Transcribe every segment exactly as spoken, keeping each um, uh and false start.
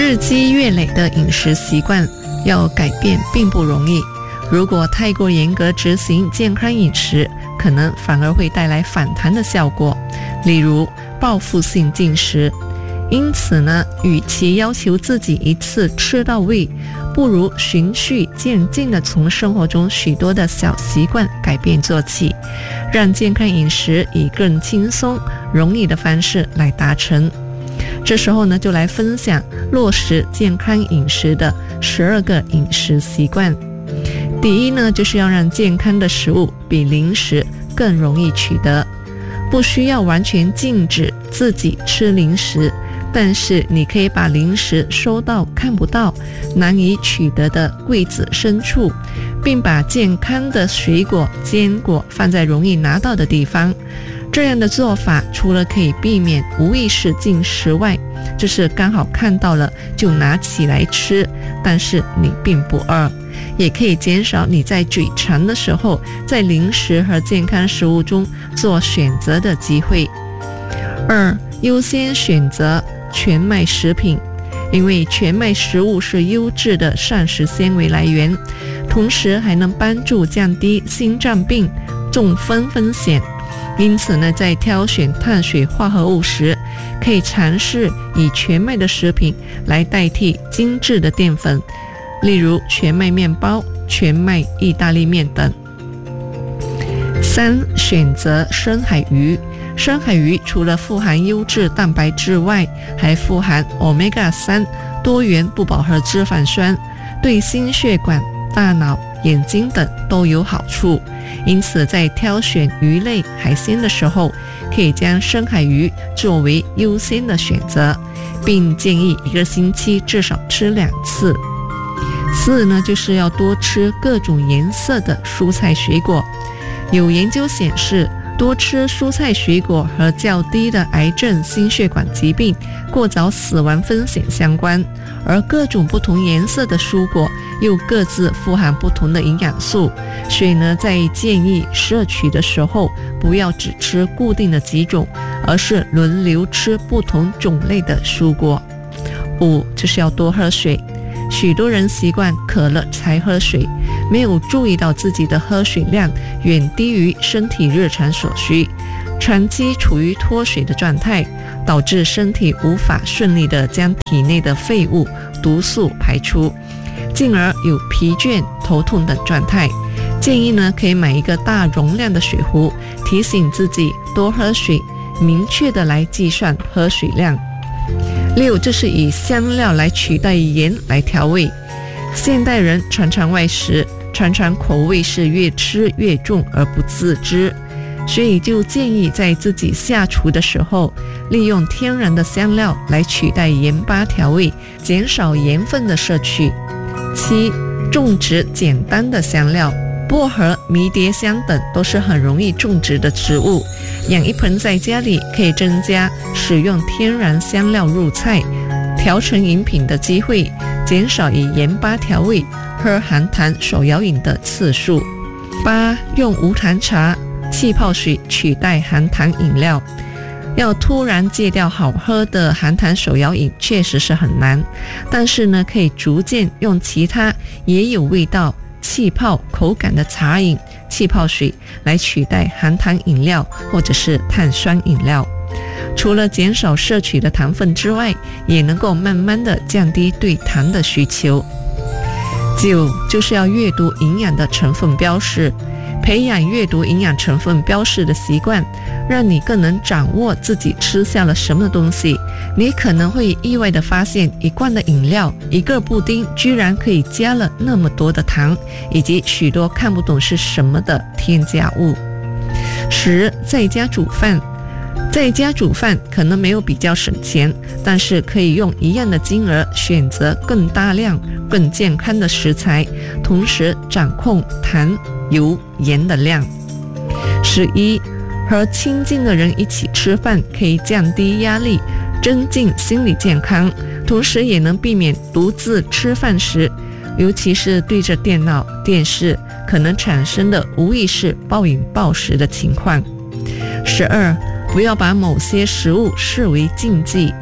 日积月累的饮食习惯要改变并不容易，如果太过严格执行健康饮食，可能反而会带来反弹的效果，例如报复性进食。因此呢，与其要求自己一次吃到位，不如循序渐进地从生活中许多的小习惯改变做起，让健康饮食以更轻松容易的方式来达成。这时候呢，就来分享落实健康饮食的十二个饮食习惯。第一呢，就是要让健康的食物比零食更容易取得，不需要完全禁止自己吃零食，但是你可以把零食收到看不到、难以取得的柜子深处，并把健康的水果、坚果放在容易拿到的地方。这样的做法除了可以避免无意识进食外，就是刚好看到了就拿起来吃，但是你并不饿，也可以减少你在嘴馋的时候在零食和健康食物中做选择的机会。二、优先选择全麦食品，因为全麦食物是优质的膳食纤维来源，同时还能帮助降低心脏病、中风风险。因此呢，在挑选碳水化合物时，可以尝试以全麦的食品来代替精致的淀粉，例如全麦面包、全麦意大利面等。三、选择深海鱼。深海鱼除了富含优质蛋白质外，还富含 欧米伽三 多元不饱和脂肪酸，对心血管、大脑、眼睛等都有好处。因此在挑选鱼类海鲜的时候，可以将深海鱼作为优先的选择，并建议一个星期至少吃两次。四呢，就是要多吃各种颜色的蔬菜水果。有研究显示，多吃蔬菜水果和较低的癌症、心血管疾病、过早死亡风险相关，而各种不同颜色的蔬果又各自富含不同的营养素，所以呢，在建议摄取的时候，不要只吃固定的几种，而是轮流吃不同种类的蔬果。五，就是要多喝水。许多人习惯渴了才喝水，没有注意到自己的喝水量远低于身体日常所需，长期处于脱水的状态，导致身体无法顺利地将体内的废物、毒素排出，进而有疲倦、头痛等状态。建议呢，可以买一个大容量的水壶，提醒自己多喝水，明确地来计算喝水量。六，这是以香料来取代盐来调味。现代人常常外食，常常口味是越吃越重而不自知，所以就建议在自己下厨的时候，利用天然的香料来取代盐巴调味，减少盐分的摄取。七，种植简单的香料。薄荷、迷迭香等都是很容易种植的植物，养一盆在家里可以增加使用天然香料入菜、调成饮品的机会，减少以盐巴调味、喝含糖手摇饮的次数。八，用无糖茶、气泡水取代含糖饮料。要突然戒掉好喝的含糖手摇饮确实是很难，但是呢，可以逐渐用其他也有味道、气泡口感的茶饮、气泡水来取代含糖饮料或者是碳酸饮料。除了减少摄取的糖分之外，也能够慢慢的降低对糖的需求。九，就是要阅读营养的成分标示。培养阅读营养成分标示的习惯，让你更能掌握自己吃下了什么东西。你可能会意外地发现，一罐的饮料、一个布丁居然可以加了那么多的糖，以及许多看不懂是什么的添加物。十，在家煮饭。在家煮饭可能没有比较省钱，但是可以用一样的金额选择更大量、更健康的食材，同时掌控糖、油、盐的量。十一，和亲近的人一起吃饭可以降低压力，增进心理健康，同时也能避免独自吃饭时，尤其是对着电脑、电视可能产生的无意识暴饮暴食的情况。十二，不要把某些食物视为禁忌。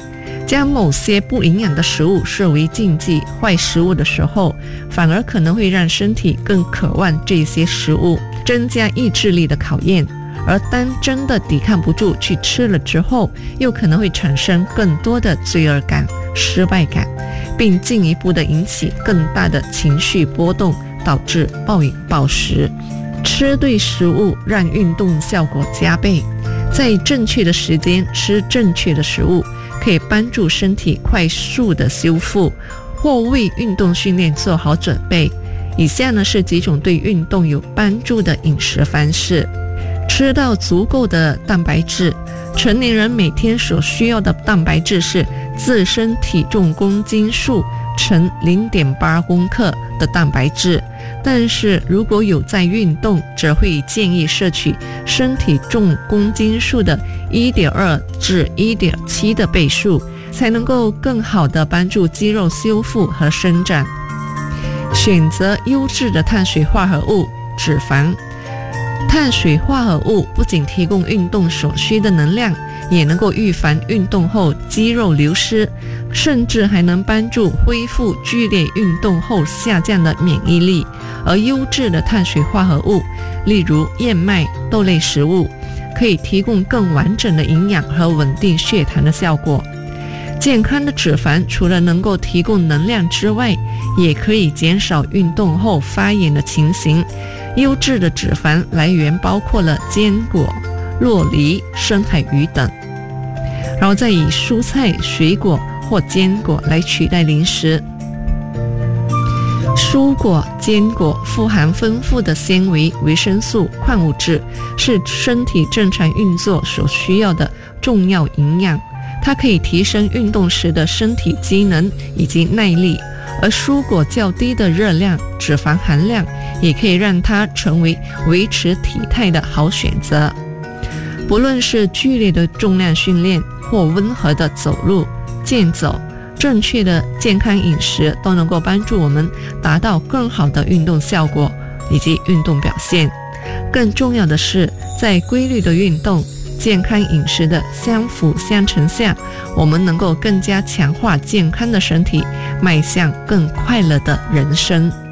将某些不营养的食物视为禁忌坏食物的时候，反而可能会让身体更渴望这些食物，增加意志力的考验。而当真的抵抗不住去吃了之后，又可能会产生更多的罪恶感、失败感，并进一步的引起更大的情绪波动，导致暴饮暴食。吃对食物让运动效果加倍，在正确的时间吃正确的食物，可以帮助身体快速的修复或为运动训练做好准备。以下呢是几种对运动有帮助的饮食方式。吃到足够的蛋白质。成年人每天所需要的蛋白质是自身体重公斤数乘 零点八公克的蛋白质，但是如果有在运动，则会建议摄取身体重公斤数的 一点二 至 一点七 的倍数，才能够更好地帮助肌肉修复和生长。选择优质的碳水化合物、脂肪。碳水化合物不仅提供运动所需的能量，也能够预防运动后肌肉流失，甚至还能帮助恢复剧烈运动后下降的免疫力。而优质的碳水化合物，例如燕麦、豆类食物，可以提供更完整的营养和稳定血糖的效果。健康的脂肪除了能够提供能量之外，也可以减少运动后发炎的情形。优质的脂肪来源包括了坚果、酪梨、深海鱼等，然后再以蔬菜、水果或坚果来取代零食。蔬果、坚果富含丰富的纤维、维生素、矿物质，是身体正常运作所需要的重要营养。它可以提升运动时的身体机能以及耐力，而蔬果较低的热量、脂肪含量也可以让它成为维持体态的好选择。不论是剧烈的重量训练或温和的走路、健走，正确的健康饮食都能够帮助我们达到更好的运动效果以及运动表现。更重要的是，在规律的运动、健康饮食的相辅相成下，我们能够更加强化健康的身体，迈向更快乐的人生。